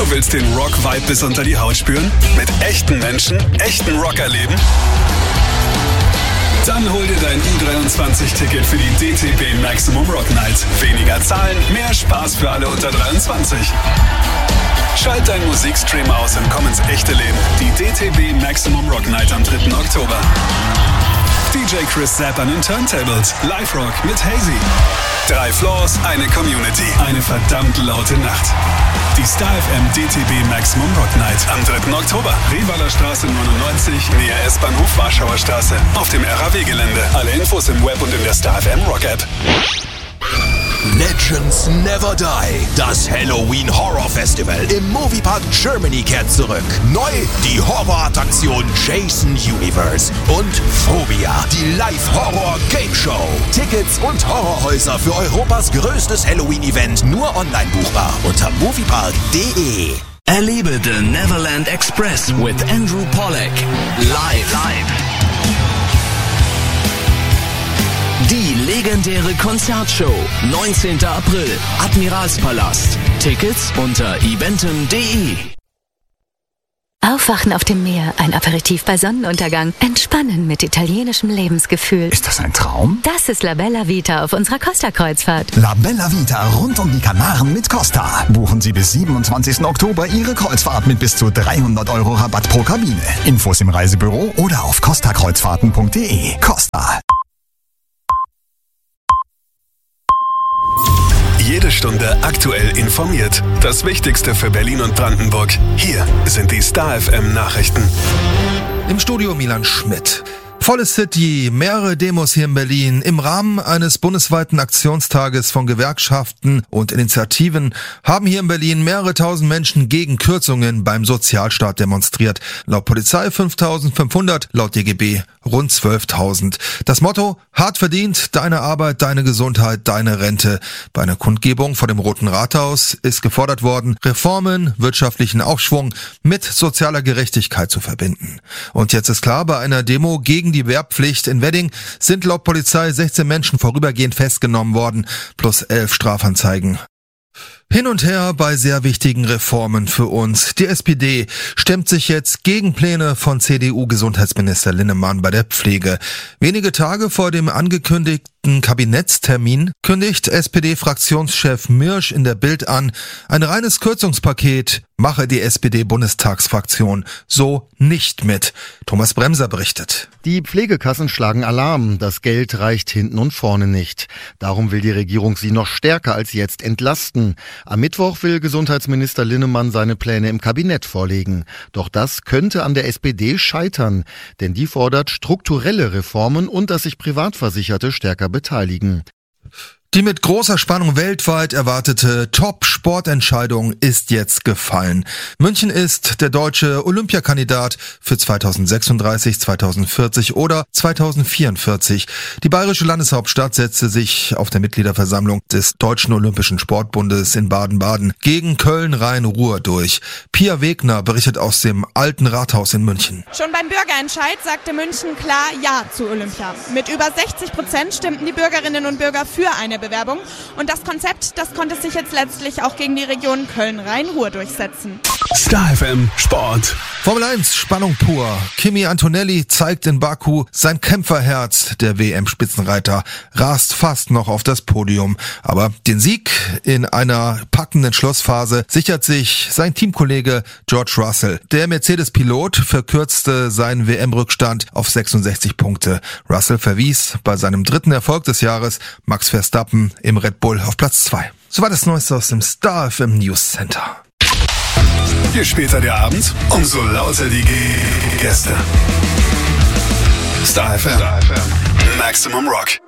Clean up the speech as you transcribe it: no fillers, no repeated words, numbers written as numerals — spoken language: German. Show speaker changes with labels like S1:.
S1: Du willst den Rock-Vibe bis unter die Haut spüren? Mit echten Menschen, echten Rock erleben? Dann hol dir dein U23-Ticket für die DTB Maximum Rock Night. Weniger zahlen, mehr Spaß für alle unter 23. Schalt deinen Musikstream aus und komm ins echte Leben. Die DTB Maximum Rock Night am 3. Oktober. DJ Chris Zapp an den Turntables. Live-Rock mit Hazy. 3 Floors, eine Community. Eine verdammt laute Nacht. Die Star FM DTB Maximum Rock Night am 3. Oktober. Revaler Straße 99, Nähe S-Bahnhof Warschauer Straße. Auf dem RAW-Gelände. Alle Infos im Web und in der Star FM Rock App.
S2: Legends Never Die. Das Halloween Horror Festival im Moviepark Germany kehrt zurück. Neu die Horrorattraktion Jason Universe und Phobia, die Live-Horror-Game-Show. Tickets und Horrorhäuser für Europas größtes Halloween-Event nur online buchbar unter moviepark.de.
S3: Erlebe The Neverland Express with Andrew Pollack. Live. Die legendäre Konzertshow. 19. April. Admiralspalast. Tickets unter eventim.de.
S4: Aufwachen auf dem Meer, ein Aperitif bei Sonnenuntergang, entspannen mit italienischem Lebensgefühl.
S5: Ist das ein Traum?
S4: Das ist La Bella Vita auf unserer Costa-Kreuzfahrt.
S5: La Bella Vita rund um die Kanaren mit Costa. Buchen Sie bis 27. Oktober Ihre Kreuzfahrt mit bis zu 300 € Rabatt pro Kabine. Infos im Reisebüro oder auf costakreuzfahrten.de. Costa.
S1: Jede Stunde aktuell informiert. Das Wichtigste für Berlin und Brandenburg. Hier sind die Star FM Nachrichten.
S6: Im Studio Milan Schmidt. Volle City, mehrere Demos hier in Berlin. Im Rahmen eines bundesweiten Aktionstages von Gewerkschaften und Initiativen haben hier in Berlin mehrere tausend Menschen gegen Kürzungen beim Sozialstaat demonstriert. Laut Polizei 5.500, laut DGB rund 12.000. Das Motto: hart verdient, deine Arbeit, deine Gesundheit, deine Rente. Bei einer Kundgebung vor dem Roten Rathaus ist gefordert worden, Reformen, wirtschaftlichen Aufschwung mit sozialer Gerechtigkeit zu verbinden. Und jetzt ist klar, bei einer Demo gegen die Wehrpflicht in Wedding sind laut Polizei 16 Menschen vorübergehend festgenommen worden, plus 11 Strafanzeigen. Hin und her bei sehr wichtigen Reformen für uns. Die SPD stemmt sich jetzt gegen Pläne von CDU-Gesundheitsminister Linnemann bei der Pflege. Wenige Tage vor dem angekündigten Kabinettstermin kündigt SPD-Fraktionschef Mirsch in der Bild an, ein reines Kürzungspaket mache die SPD-Bundestagsfraktion so nicht mit. Thomas Bremser berichtet.
S7: Die Pflegekassen schlagen Alarm. Das Geld reicht hinten und vorne nicht. Darum will die Regierung sie noch stärker als jetzt entlasten. Am Mittwoch will Gesundheitsminister Linnemann seine Pläne im Kabinett vorlegen. Doch das könnte an der SPD scheitern, denn die fordert strukturelle Reformen und dass sich Privatversicherte stärker beteiligen.
S6: Die mit großer Spannung weltweit erwartete Top-Sportentscheidung ist jetzt gefallen. München ist der deutsche Olympiakandidat für 2036, 2040 oder 2044. Die bayerische Landeshauptstadt setzte sich auf der Mitgliederversammlung des Deutschen Olympischen Sportbundes in Baden-Baden gegen Köln-Rhein-Ruhr durch. Pia Wegner berichtet aus dem Alten Rathaus in München.
S8: Schon beim Bürgerentscheid sagte München klar Ja zu Olympia. Mit über 60% stimmten die Bürgerinnen und Bürger für eine Bewerbung. Und das Konzept, das konnte sich jetzt letztlich auch gegen die Region Köln-Rhein-Ruhr durchsetzen.
S1: Star FM Sport.
S6: Formel 1, Spannung pur. Kimi Antonelli zeigt in Baku sein Kämpferherz. Der WM-Spitzenreiter rast fast noch auf das Podium. Aber den Sieg in einer packenden Schlussphase sichert sich sein Teamkollege George Russell. Der Mercedes-Pilot verkürzte seinen WM-Rückstand auf 66 Punkte. Russell verwies bei seinem dritten Erfolg des Jahres Max Verstappen im Red Bull auf Platz 2. So war das Neueste aus dem Star FM News Center.
S1: Je später der Abend, umso lauter die Gäste. Star FM. Maximum Rock.